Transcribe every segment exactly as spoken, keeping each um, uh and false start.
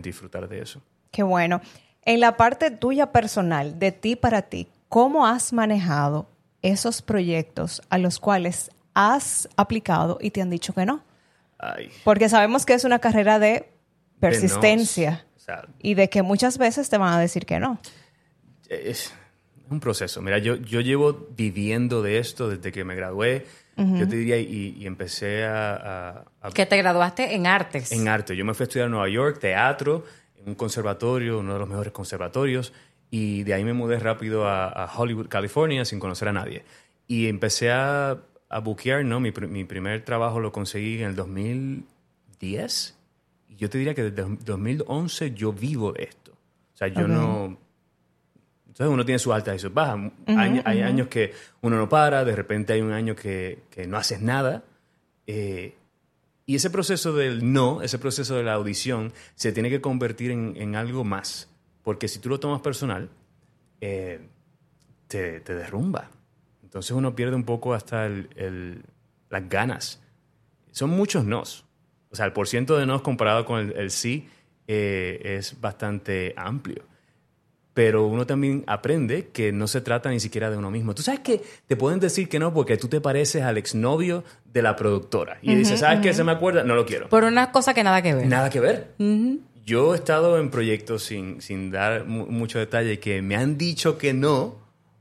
disfrutar de eso. Qué bueno. En la parte tuya personal, de ti para ti, ¿cómo has manejado esos proyectos a los cuales has aplicado y te han dicho que no? Ay. Porque sabemos que es una carrera de persistencia De no, o sea, y de que muchas veces te van a decir que no. Es un proceso. Mira, yo, yo llevo viviendo de esto desde que me gradué. Uh-huh. Yo te diría, y, y empecé a, a, a... ¿Que te graduaste en artes? En arte. Yo me fui a estudiar a Nueva York, teatro, en un conservatorio, uno de los mejores conservatorios, y de ahí me mudé rápido a, a Hollywood, California, sin conocer a nadie. Y empecé a, a buquear, ¿no? Mi, mi primer trabajo lo conseguí en el dos mil diez. Y yo te diría que desde dos mil once yo vivo de esto. O sea, yo okay. no... Entonces uno tiene sus altas y sus bajas. Uh-huh, hay, hay uh-huh. años que uno no para, de repente hay un año que, que no haces nada. Eh, y ese proceso del no, ese proceso de la audición, se tiene que convertir en, en algo más. Porque si tú lo tomas personal, eh, te, te derrumba. Entonces uno pierde un poco hasta el, el, las ganas. Son muchos nos. O sea, el porciento de nos comparado con el, el sí eh, es bastante amplio. Pero uno también aprende que no se trata ni siquiera de uno mismo. Tú sabes que te pueden decir que no porque tú te pareces al exnovio de la productora. Y uh-huh, dices, ¿sabes uh-huh. qué? Se me acuerda, no lo quiero. Por una cosa que nada que ver. Nada que ver. Uh-huh. Yo he estado en proyectos sin, sin dar mu- mucho detalle que me han dicho que no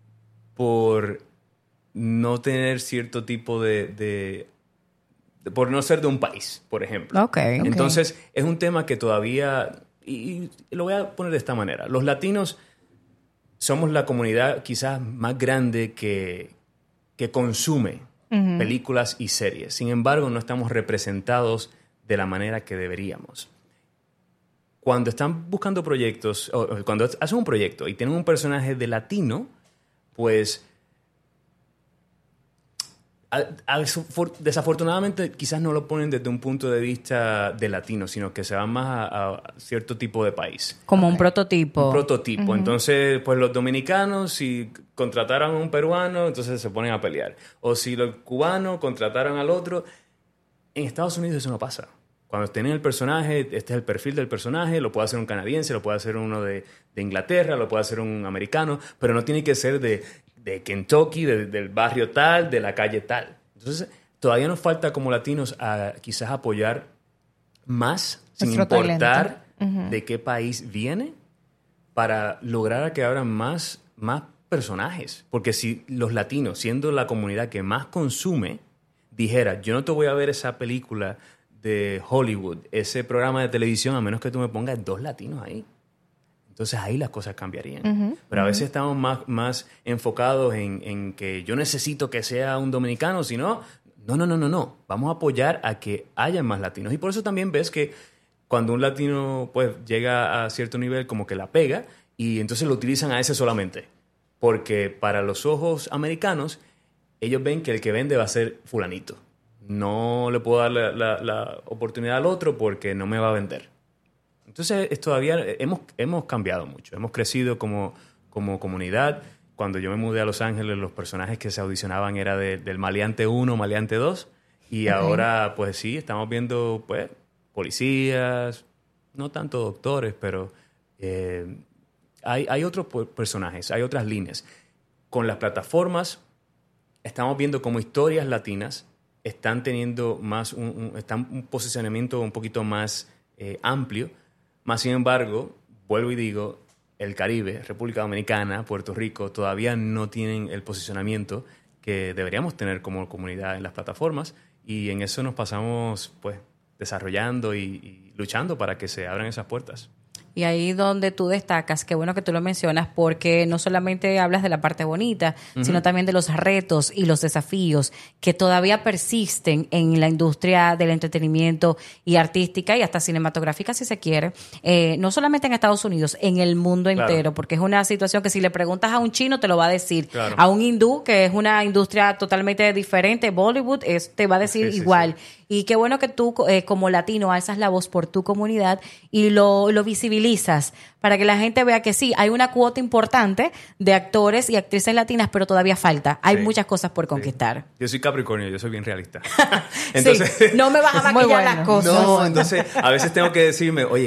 por no tener cierto tipo de, de, de... por no ser de un país, por ejemplo. Okay, okay. Entonces, es un tema que todavía... Y lo voy a poner de esta manera. Los latinos somos la comunidad quizás más grande que, que consume uh-huh. películas y series. Sin embargo, no estamos representados de la manera que deberíamos. Cuando están buscando proyectos, o cuando hacen un proyecto y tienen un personaje de latino, pues... desafortunadamente quizás no lo ponen desde un punto de vista de latino, sino que se van más a, a cierto tipo de país. Como okay. un prototipo. Un prototipo. Uh-huh. Entonces, pues los dominicanos, si contrataran a un peruano, entonces se ponen a pelear. O si los cubanos contrataran al otro. En Estados Unidos eso no pasa. Cuando tienen el personaje, este es el perfil del personaje, lo puede hacer un canadiense, lo puede hacer uno de, de Inglaterra, lo puede hacer un americano, pero no tiene que ser de... de Kentucky, de, del barrio tal, de la calle tal. Entonces, todavía nos falta como latinos a quizás apoyar más, sin Nuestro importar uh-huh. de qué país viene, para lograr que abran más, más personajes. Porque si los latinos, siendo la comunidad que más consume, dijera, yo no te voy a ver esa película de Hollywood, ese programa de televisión, a menos que tú me pongas dos latinos ahí. Entonces ahí las cosas cambiarían. Uh-huh, Pero a uh-huh. veces estamos más, más enfocados en, en que yo necesito que sea un dominicano, sino, no, no, no, no, no. Vamos a apoyar a que haya más latinos. Y por eso también ves que cuando un latino pues llega a cierto nivel como que la pega y entonces lo utilizan a ese solamente. Porque para los ojos americanos, ellos ven que el que vende va a ser fulanito. No le puedo dar la, la, la oportunidad al otro porque no me va a vender. Entonces, es todavía hemos, hemos cambiado mucho. Hemos crecido como, como comunidad. Cuando yo me mudé a Los Ángeles, los personajes que se audicionaban eran de, del Maleante uno, Maleante dos. Y okay. ahora, pues sí, estamos viendo pues policías, no tanto doctores, pero eh, hay, hay otros personajes, hay otras líneas. Con las plataformas, estamos viendo cómo historias latinas están teniendo más un, un, están un posicionamiento un poquito más eh, amplio. Más sin embargo, vuelvo y digo, el Caribe, República Dominicana, Puerto Rico, todavía no tienen el posicionamiento que deberíamos tener como comunidad en las plataformas, y en eso nos pasamos pues desarrollando y, y luchando para que se abran esas puertas. Y ahí donde tú destacas, qué bueno que tú lo mencionas, porque no solamente hablas de la parte bonita, uh-huh. sino también de los retos y los desafíos que todavía persisten en la industria del entretenimiento y artística y hasta cinematográfica, si se quiere. Eh, no solamente en Estados Unidos, en el mundo claro. entero, porque es una situación que si le preguntas a un chino te lo va a decir. Claro. A un hindú, que es una industria totalmente diferente, Bollywood, es, te va a decir sí, igual. Sí, sí. Y qué bueno que tú, eh, como latino, alzas la voz por tu comunidad y lo, lo visibilizas para que la gente vea que sí, hay una cuota importante de actores y actrices latinas, pero todavía falta. Hay sí. muchas cosas por conquistar. Sí. Yo soy Capricornio, yo soy bien realista. Entonces, sí, no me vas a maquillar bueno. las cosas. No, entonces a veces tengo que decirme, oye,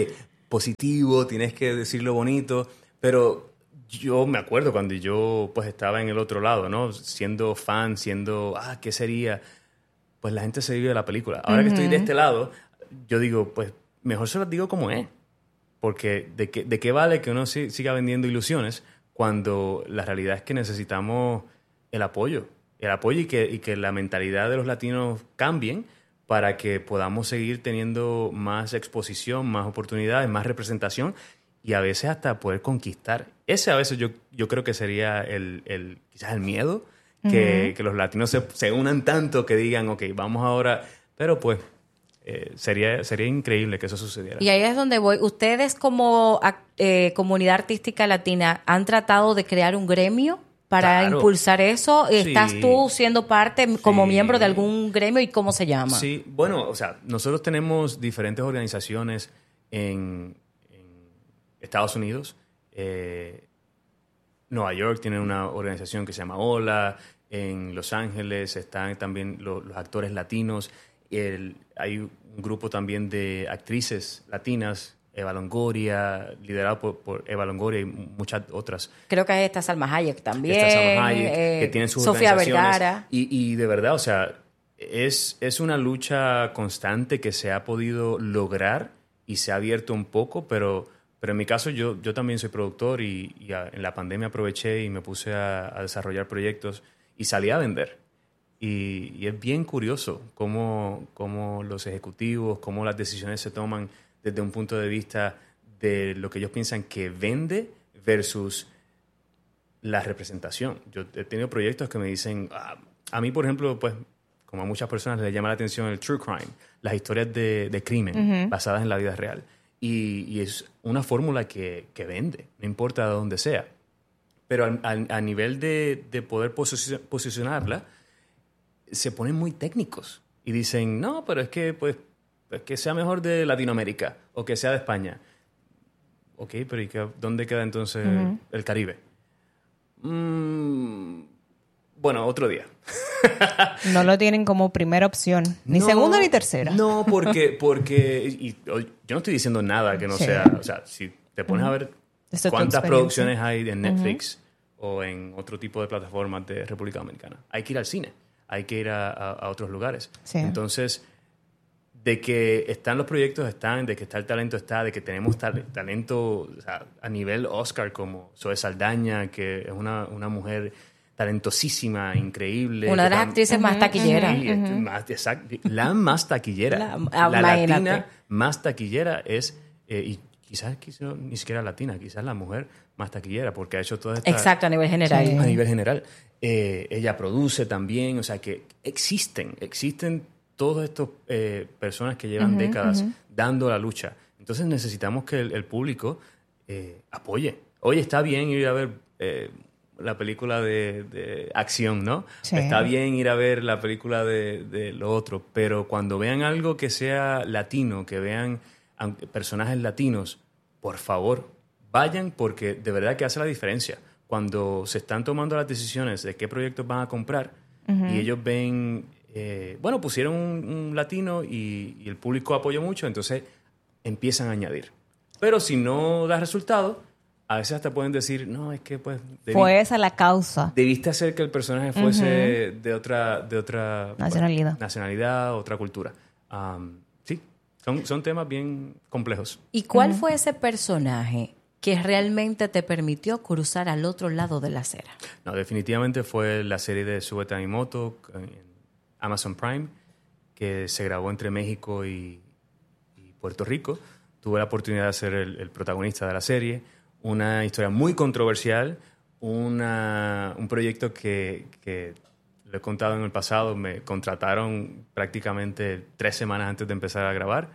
positivo, tienes que decirlo bonito, pero yo me acuerdo cuando yo pues estaba en el otro lado, ¿no? Siendo fan, siendo, ah, ¿qué sería? Pues la gente se vive de la película. Ahora uh-huh. que estoy de este lado, yo digo, pues mejor se los digo como es. Porque ¿de qué, de qué vale que uno siga vendiendo ilusiones cuando la realidad es que necesitamos el apoyo? El apoyo y que, y que la mentalidad de los latinos cambien para que podamos seguir teniendo más exposición, más oportunidades, más representación y a veces hasta poder conquistar. Ese a veces yo, yo creo que sería el, el, quizás el miedo, que, uh-huh. que los latinos se, se unan tanto que digan, ok, vamos ahora, pero pues eh, sería, sería increíble que eso sucediera. Y ahí es donde voy. Ustedes como eh, comunidad artística latina han tratado de crear un gremio para claro. impulsar eso. ¿Estás sí. tú siendo parte como sí. miembro de algún gremio y cómo se llama? Sí, bueno, o sea, nosotros tenemos diferentes organizaciones en, en Estados Unidos. Eh, Nueva York tiene una organización que se llama Hola. En Los Ángeles están también los, los actores latinos. El, hay un grupo también de actrices latinas, Eva Longoria, liderado por, por Eva Longoria y muchas otras. Creo que está Salma Hayek también. Está Salma Hayek, eh, que tienen sus Sofía organizaciones. Vergara. Y, y de verdad, o sea, es, es una lucha constante que se ha podido lograr y se ha abierto un poco, pero, pero en mi caso yo, yo también soy productor y, y a, en la pandemia aproveché y me puse a, a desarrollar proyectos y salí a vender. Y, y es bien curioso cómo, cómo los ejecutivos, cómo las decisiones se toman desde un punto de vista de lo que ellos piensan que vende versus la representación. Yo he tenido proyectos que me dicen, ah, a mí, por ejemplo, pues, como a muchas personas les llama la atención el true crime, las historias de, de crimen uh-huh. basadas en la vida real. Y, y es una fórmula que, que vende, no importa de dónde sea. Pero a, a, a nivel de, de poder posici- posicionarla, se ponen muy técnicos y dicen, no, pero es que pues, pues que sea mejor de Latinoamérica o que sea de España. Ok, pero ¿y qué, dónde queda entonces uh-huh. el Caribe? Mm, bueno, otro día. No lo tienen como primera opción, ni no, segunda ni tercera. No, porque, porque y, y, yo no estoy diciendo nada que no sí. sea, o sea, si te pones uh-huh. a ver Esto cuántas producciones hay en Netflix uh-huh. o en otro tipo de plataformas de República Dominicana, hay que ir al cine. Hay que ir a, a, a otros lugares. Sí. Entonces, de que están los proyectos, están, de que está el talento, está, de que tenemos tal, talento o sea, a nivel Oscar como Zoe Saldaña, que es una, una mujer talentosísima, increíble. Una de las tam- actrices uh-huh, más taquilleras. Sí, uh-huh. más, exacto, la más taquillera. La, la latina más taquillera es, eh, y quizás, quizás ni siquiera latina, quizás la mujer más taquillera, porque ha hecho toda esta... Exacto, a nivel general. Sí. A nivel general. Eh, ella produce también, o sea que existen, existen todas estas eh, personas que llevan uh-huh, décadas uh-huh. dando la lucha. Entonces necesitamos que el, el público eh, apoye. Oye, está bien ir a ver eh, la película de, de acción, ¿no? Sí. Está bien ir a ver la película de, de lo otro, pero cuando vean algo que sea latino, que vean personajes latinos, por favor, vayan porque de verdad que hace la diferencia. Cuando se están tomando las decisiones de qué proyectos van a comprar uh-huh. y ellos ven, eh, bueno, pusieron un, un latino y, y el público apoyó mucho, entonces empiezan a añadir. Pero si no da resultado, a veces hasta pueden decir, no, es que pues... Debí, Fue esa la causa. Debiste hacer que el personaje fuese uh-huh. de otra, de otra nacionalidad, bueno, nacionalidad otra cultura. Um, sí, son, son temas bien complejos. ¿Y cuál uh-huh. fue ese personaje que realmente te permitió cruzar al otro lado de la acera? No, definitivamente fue la serie de Sube Tanimoto en Amazon Prime, que se grabó entre México y, y Puerto Rico. Tuve la oportunidad de ser el, el protagonista de la serie. Una historia muy controversial, una, un proyecto que, que lo he contado en el pasado. Me contrataron prácticamente tres semanas antes de empezar a grabar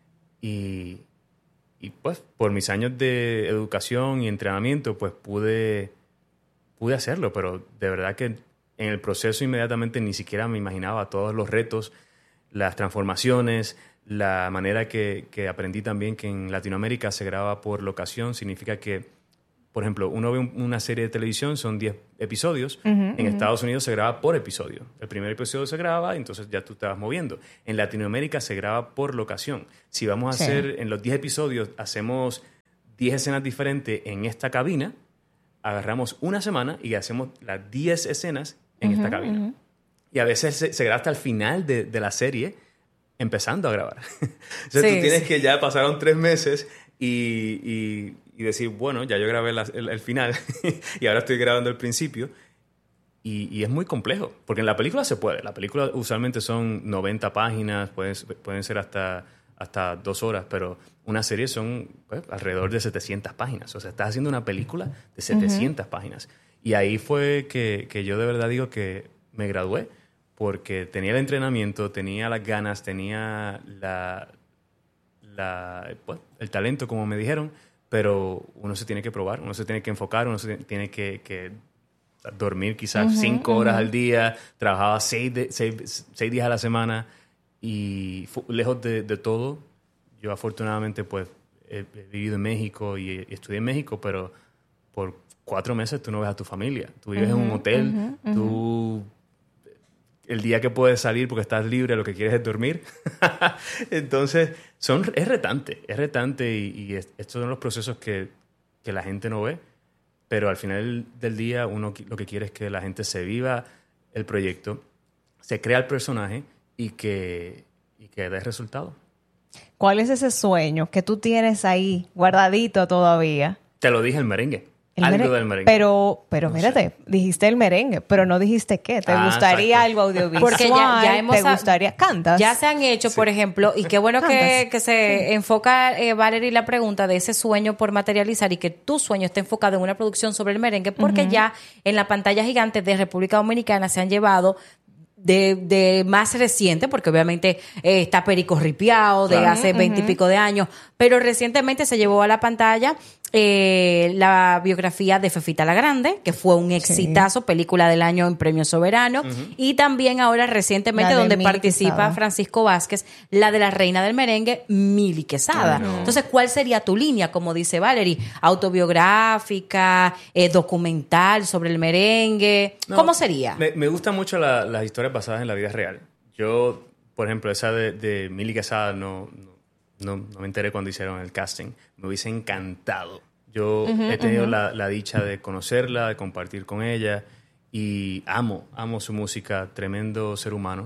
y... Y pues por mis años de educación y entrenamiento pues pude, pude hacerlo, pero de verdad que en el proceso inmediatamente ni siquiera me imaginaba todos los retos, las transformaciones, la manera que, que aprendí también que en Latinoamérica se graba por locación, significa que por ejemplo, uno ve un, una serie de televisión, son diez episodios. Uh-huh, en uh-huh. Estados Unidos se graba por episodio. El primer episodio se graba, entonces ya tú te vas moviendo. En Latinoamérica se graba por locación. Si vamos a sí. hacer, en los diez episodios, hacemos diez escenas diferentes en esta cabina, agarramos una semana y hacemos las diez escenas en uh-huh, esta cabina. Uh-huh. Y a veces se, se graba hasta el final de, de la serie, empezando a grabar. Entonces sí, tú tienes sí. que ya pasaron tres meses y, y, y decir, bueno, ya yo grabé la, el, el final y ahora estoy grabando el principio. Y, y es muy complejo, porque en la película se puede. La película usualmente son noventa páginas, pueden, pueden ser hasta, hasta dos horas, pero una serie son pues, alrededor de setecientas páginas. O sea, estás haciendo una película de setecientas uh-huh. páginas. Y ahí fue que, que yo de verdad digo que me gradué, porque tenía el entrenamiento, tenía las ganas, tenía la, la, pues, el talento, como me dijeron, pero uno se tiene que probar, uno se tiene que enfocar, uno se tiene que, que dormir quizás uh-huh, cinco horas uh-huh. al día, trabajaba seis, de, seis, seis días a la semana y fu- lejos de, de todo. Yo afortunadamente pues he, he vivido en México y, y estudié en México, pero por cuatro meses tú no ves a tu familia. Tú vives uh-huh, en un hotel, uh-huh, uh-huh. tú... El día que puedes salir porque estás libre, lo que quieres es dormir. Entonces, son, es retante, es retante y, y es, estos son los procesos que, que la gente no ve. Pero al final del día, uno lo que quiere es que la gente se viva el proyecto, se crea el personaje y que, y que dé resultado. ¿Cuál es ese sueño que tú tienes ahí guardadito todavía? Te lo dije, el merengue. El algo merengue, del merengue. Pero, pero no mírate, sé. dijiste el merengue, pero no dijiste qué. ¿Te ah, gustaría exacto. algo audiovisual? Porque ya, ya hemos ¿Te gustaría? ¿Cantas? Ya se han hecho, sí. por ejemplo, y qué bueno que, que se sí. enfoca, eh, Valerie, la pregunta de ese sueño por materializar y que tu sueño esté enfocado en una producción sobre el merengue, porque uh-huh. ya en la pantalla gigante de República Dominicana se han llevado De, de más reciente, porque obviamente eh, está Perico Ripiao de claro. hace veintipico uh-huh. de años, pero recientemente se llevó a la pantalla eh, la biografía de Fefita la Grande, que fue un exitazo, sí. película del año en Premio Soberano, uh-huh. y también ahora recientemente donde Mili participa Quesada. Francisco Vázquez, la de la reina del merengue, Mili Quesada. Uh-huh. Entonces, ¿cuál sería tu línea, como dice Valerie? ¿Autobiográfica, eh, documental sobre el merengue? No, ¿cómo sería? Me, me gustan mucho la, las historias basadas en la vida real. Yo, por ejemplo, esa de, de Mili Quesada no, no, no me enteré cuando hicieron el casting. Me hubiese encantado. Yo uh-huh, he tenido uh-huh. la, la dicha de conocerla, de compartir con ella y amo, amo su música, tremendo ser humano.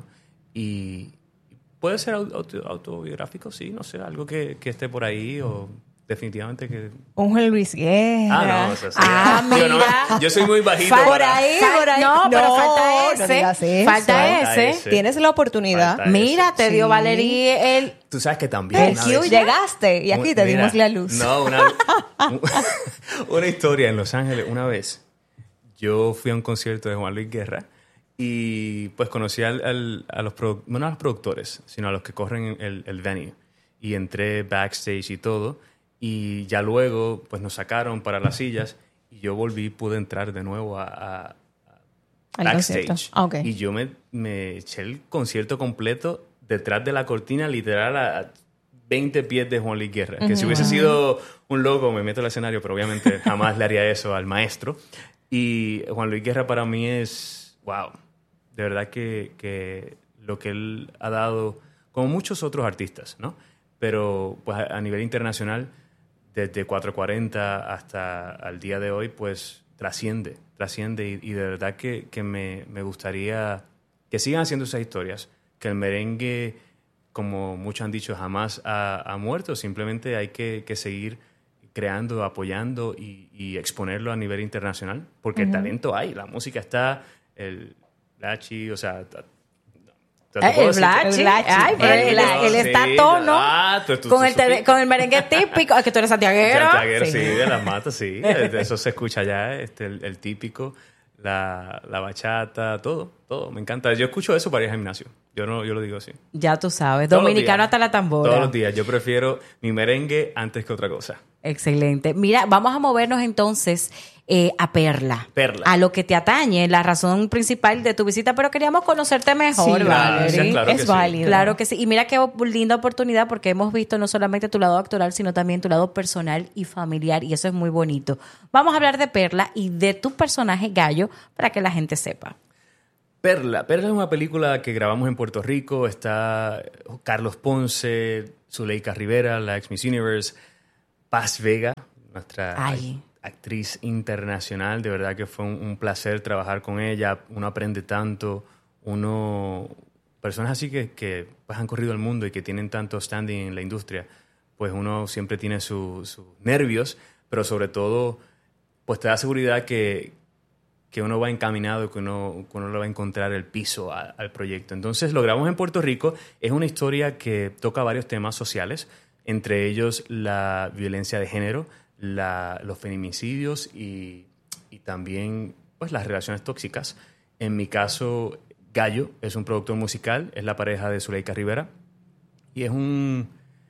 Y puede ser auto, autobiográfico, sí, no sé, algo que, que esté por ahí o... Definitivamente que... Un Juan Luis Guerra. Ah, no, eso sí. Ah, yo, no, yo soy muy bajito. Por para... ahí, por ahí. No, no pero falta ese. No digas eso. Falta, falta ese. ese. Tienes la oportunidad. Falta Mira, ese. te dio sí. Valerie el... Tú sabes que también El una Q, vez... llegaste y aquí te Mira, dimos la luz. No, una, una historia en Los Ángeles. Una vez yo fui a un concierto de Juan Luis Guerra y pues conocí al, al, a los produ- no a los productores, sino a los que corren el, el venue. Y entré backstage y todo. Y ya luego pues nos sacaron para las sillas y yo volví, pude entrar de nuevo a, a, a backstage. Ah, okay. Y yo me, me eché el concierto completo detrás de la cortina, literal a veinte pies de Juan Luis Guerra. Uh-huh. Que si hubiese sido un loco me meto al escenario, pero obviamente jamás le haría eso al maestro. Y Juan Luis Guerra para mí es, wow, de verdad que, que lo que él ha dado, como muchos otros artistas, ¿no? Pero pues a, a nivel internacional, desde cuatro cuarenta hasta al día de hoy, pues trasciende, trasciende. Y, y de verdad que, que me, me gustaría que sigan haciendo esas historias, que el merengue, como muchos han dicho, jamás ha, ha muerto. Simplemente hay que, que seguir creando, apoyando y, y exponerlo a nivel internacional, porque uh-huh. el talento hay, la música está, el Lachi, o sea... El Blachi, ay, pero él, él, él está a tono ah, tú, tú, con, tú, el tele, con el merengue típico. Es que tú eres santiaguero. Santiaguero, sí, sí de las matas, sí. Eso se escucha ya, este, el, el típico, la, la bachata, todo. todo. Me encanta. Yo escucho eso para ir al gimnasio. Yo, no, yo lo digo así. Ya tú sabes. Todos los Dominicano días. hasta la tambora. Todos los días. Yo prefiero mi merengue antes que otra cosa. Excelente. Mira, vamos a movernos entonces eh, a Perla. Perla. A lo que te atañe, la razón principal de tu visita, pero queríamos conocerte mejor, Sí, Valerie. gracias, claro es que sí. válido. Claro que sí. Y mira qué linda oportunidad porque hemos visto no solamente tu lado actoral, sino también tu lado personal y familiar. Y eso es muy bonito. Vamos a hablar de Perla y de tu personaje Gallo para que la gente sepa. Perla. Perla es una película que grabamos en Puerto Rico. Está Carlos Ponce, Zuleika Rivera, la ex Miss Universe, Paz Vega, nuestra Ay. actriz internacional. De verdad que fue un, un placer trabajar con ella. Uno aprende tanto. Uno... Personas así que, que pues, han corrido el mundo y que tienen tanto standing en la industria, pues uno siempre tiene sus su nervios, pero sobre todo pues te da seguridad que, que uno va encaminado, que uno, que uno le va a encontrar el piso a, al proyecto. Entonces lo grabamos en Puerto Rico. Es una historia que toca varios temas sociales, entre ellos la violencia de género, la, los feminicidios y, y también pues, las relaciones tóxicas. En mi caso, Gallo es un productor musical, es la pareja de Zuleika Rivera y es un...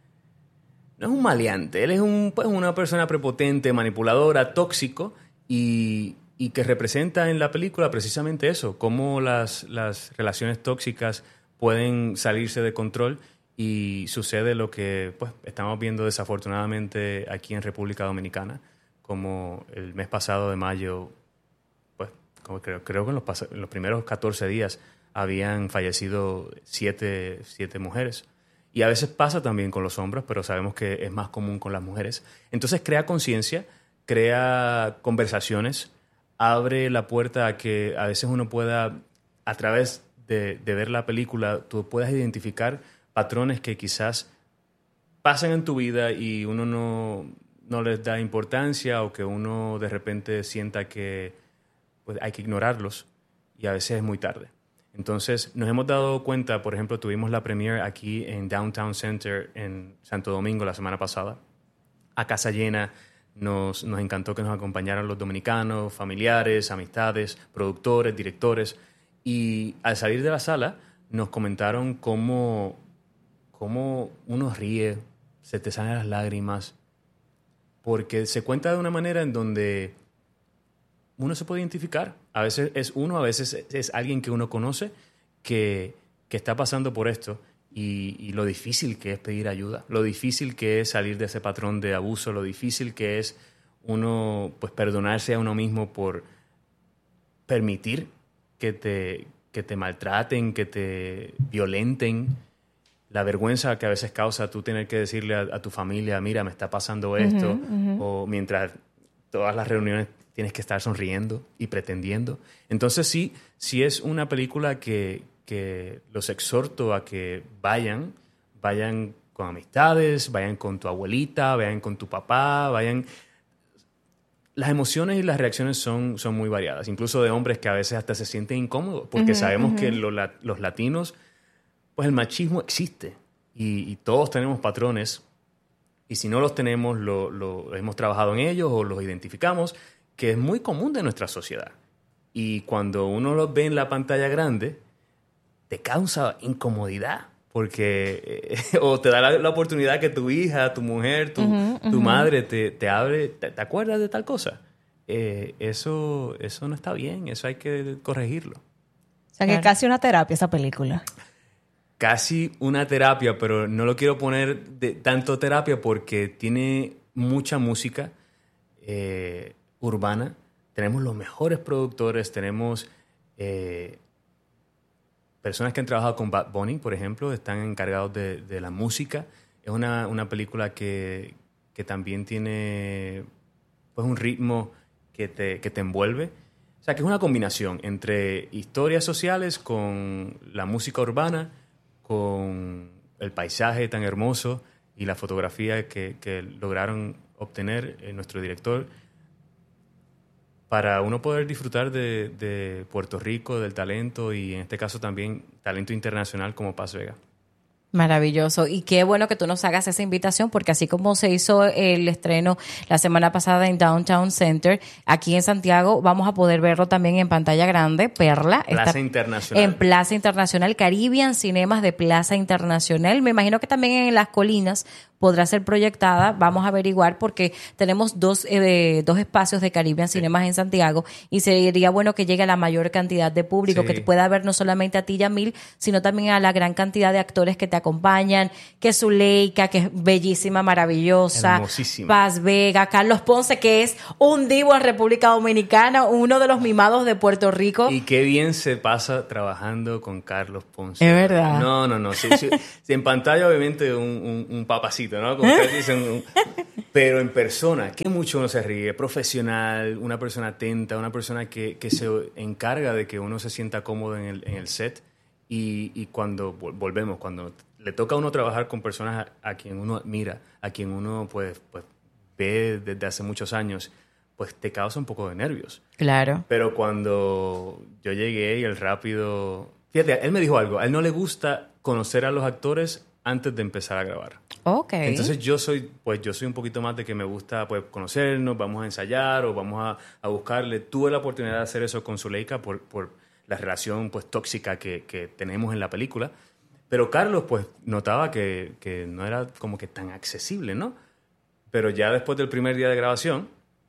No es un maleante, él es un, pues, una persona prepotente, manipuladora, tóxico y, y que representa en la película precisamente eso, cómo las, las relaciones tóxicas pueden salirse de control y sucede lo que pues, estamos viendo desafortunadamente aquí en República Dominicana, como el mes pasado de mayo, pues como creo, creo que en los, pas- en los primeros catorce días habían fallecido siete, siete mujeres. Y a veces pasa también con los hombres, pero sabemos que es más común con las mujeres. Entonces crea conciencia, crea conversaciones, abre la puerta a que a veces uno pueda, a través de, de ver la película, tú puedas identificar patrones que quizás pasan en tu vida y uno no, no les da importancia o que uno de repente sienta que pues, hay que ignorarlos y a veces es muy tarde. Entonces, nos hemos dado cuenta, por ejemplo, tuvimos la premiere aquí en Downtown Center en Santo Domingo la semana pasada, a casa llena. Nos, nos encantó que nos acompañaran los dominicanos, familiares, amistades, productores, directores. Y al salir de la sala, nos comentaron cómo, cómo uno ríe, se te salen las lágrimas, porque se cuenta de una manera en donde uno se puede identificar. A veces es uno, a veces es alguien que uno conoce que, que está pasando por esto y, y lo difícil que es pedir ayuda, lo difícil que es salir de ese patrón de abuso, lo difícil que es uno pues, perdonarse a uno mismo por permitir que te, que te maltraten, que te violenten. La vergüenza que a veces causa tú tener que decirle a, a tu familia, mira, me está pasando esto, uh-huh, uh-huh. O mientras todas las reuniones tienes que estar sonriendo y pretendiendo. Entonces sí, sí es una película que, que los exhorto a que vayan, vayan con amistades, vayan con tu abuelita, vayan con tu papá, vayan... Las emociones y las reacciones son, son muy variadas, incluso de hombres que a veces hasta se sienten incómodos, porque uh-huh, sabemos uh-huh. que lo, la, los latinos, pues el machismo existe y, y todos tenemos patrones y si no los tenemos, lo, lo hemos trabajado en ellos o los identificamos, que es muy común de nuestra sociedad. Y cuando uno los ve en la pantalla grande, te causa incomodidad, porque eh, o te da la, la oportunidad que tu hija, tu mujer, tu, uh-huh, tu uh-huh. madre te, te abre, te, ¿te acuerdas de tal cosa? Eh, eso, eso no está bien, eso hay que corregirlo. O sea, que casi una terapia esa película. Casi una terapia, pero no lo quiero poner de tanto terapia porque tiene mucha música eh, urbana. Tenemos los mejores productores, tenemos eh, personas que han trabajado con Bad Bunny, por ejemplo, están encargados de, de la música. Es una, una película que, que también tiene pues, un ritmo que te, que te envuelve. O sea, que es una combinación entre historias sociales con la música urbana, con el paisaje tan hermoso y la fotografía que, que lograron obtener eh, nuestro director, para uno poder disfrutar de, de Puerto Rico, del talento y en este caso también talento internacional como Paz Vega. Maravilloso. Y qué bueno que tú nos hagas esa invitación, porque así como se hizo el estreno la semana pasada en Downtown Center, aquí en Santiago vamos a poder verlo también en pantalla grande, Perla. Plaza está Internacional. En Plaza Internacional, Caribbean Cinemas de Plaza Internacional. Me imagino que también en Las Colinas podrá ser proyectada. Vamos a averiguar porque tenemos dos, eh, dos espacios de Caribbean Sí. Cinemas en Santiago y sería bueno que llegue a la mayor cantidad de público, Sí. que te pueda ver no solamente a ti, Yamil, sino también a la gran cantidad de actores que te acompañan, que Zuleika, que es bellísima, maravillosa, Hermosísima. Paz Vega, Carlos Ponce, que es un divo en República Dominicana, uno de los mimados de Puerto Rico. Y qué bien se pasa trabajando con Carlos Ponce. Es verdad. No, no, no. Sí, sí. Sí, en pantalla, obviamente, un, un, un papacito, ¿no? Como ustedes dicen. un- pero en persona, qué mucho uno se ríe. Profesional, una persona atenta, una persona que, que se encarga de que uno se sienta cómodo en el, en el set. Y, y cuando vol- volvemos, cuando le toca a uno trabajar con personas a, a quien uno admira, a quien uno pues, pues ve desde hace muchos años, pues te causa un poco de nervios. Claro. Pero cuando yo llegué y el rápido... Fíjate, él me dijo algo. A él no le gusta conocer a los actores antes de empezar a grabar. Ok. Entonces yo soy, pues yo soy un poquito más de que me gusta pues conocernos, vamos a ensayar o vamos a, a buscarle. Tuve la oportunidad de hacer eso con Zuleika por, por la relación pues tóxica que, que tenemos en la película. Pero Carlos pues notaba que, que no era como que tan accesible, ¿no? Pero ya después del primer día de grabación,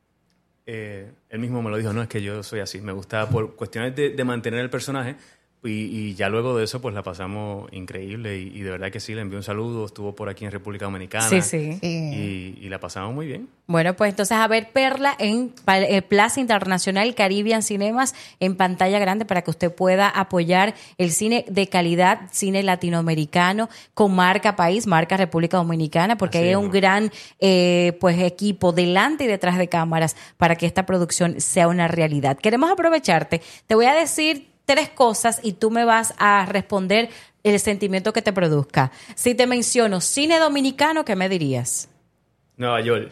eh, él mismo me lo dijo, no, es que yo soy así, me gusta por cuestiones de, de mantener el personaje y, y ya luego de eso pues la pasamos increíble y, y de verdad que sí, le envié un saludo, estuvo por aquí en República Dominicana Sí, sí. y, y la pasamos muy bien. Bueno, pues entonces a ver Perla en Pa- eh, Plaza Internacional Caribbean Cinemas en pantalla grande para que usted pueda apoyar el cine de calidad, cine latinoamericano con marca país, marca República Dominicana, porque Así hay es, un ¿no? gran eh, pues equipo delante y detrás de cámaras para que esta producción sea una realidad. Queremos aprovecharte. Te voy a decir tres cosas y tú me vas a responder el sentimiento que te produzca. Si te menciono cine dominicano, ¿qué me dirías? Nueva York.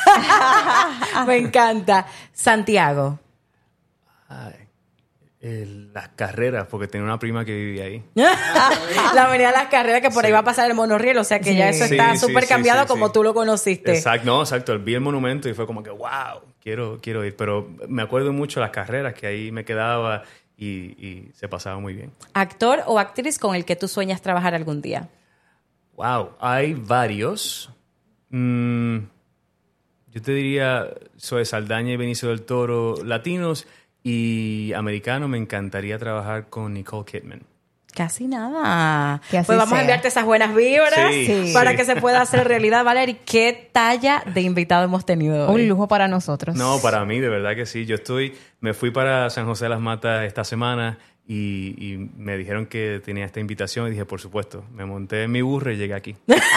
Me encanta. Santiago. Ay, el- las carreras, porque tenía una prima que vivía ahí. La avenida de las carreras, que por ahí Sí. va a pasar el monorriel, o sea que Sí. ya eso Sí, está sí, súper sí, cambiado sí, como sí. tú lo conociste. Exacto, no, exacto. Vi el monumento y fue como que, wow, quiero, quiero ir. Pero me acuerdo mucho las carreras que ahí me quedaba y, y se pasaba muy bien. ¿Actor o actriz con el que tú sueñas trabajar algún día? Wow, hay varios. Mm, yo te diría Zoe Saldaña y Benicio del Toro, latinos y americanos. Me encantaría trabajar con Nicole Kidman. Casi nada. Que así Pues vamos sea. a enviarte esas buenas vibras Sí, Sí. para sí. que se pueda hacer realidad. Valerie, ¿qué talla de invitado hemos tenido hoy? Un lujo para nosotros. No, para mí, de verdad que sí. Yo estoy, me fui para San José de las Matas esta semana y, y me dijeron que tenía esta invitación y dije, por supuesto, me monté en mi burro y llegué aquí.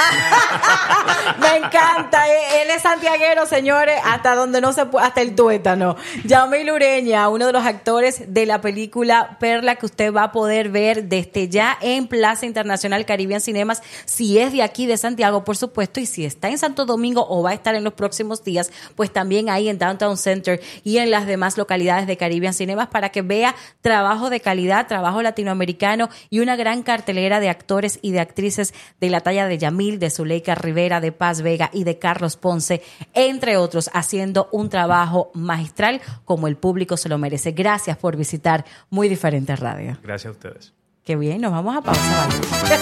Me encanta. Él es santiaguero, señores, hasta donde no se puede, hasta el tuétano. Yamil Ureña, uno de los actores de la película Perla, que usted va a poder ver desde ya en Plaza Internacional Caribbean Cinemas, si es de aquí de Santiago, por supuesto, y si está en Santo Domingo o va a estar en los próximos días, pues también ahí en Downtown Center y en las demás localidades de Caribbean Cinemas para que vea trabajo de calidad, trabajo latinoamericano y una gran cartelera de actores y de actrices de la talla de Yamil, de Zuleika Rivera, de Paz Vega y de Carlos Ponce, entre otros, haciendo un trabajo magistral como el público se lo merece. Gracias por visitar Muy Diferente Radio. Gracias a ustedes. Qué bien, nos vamos a pausa. Vale.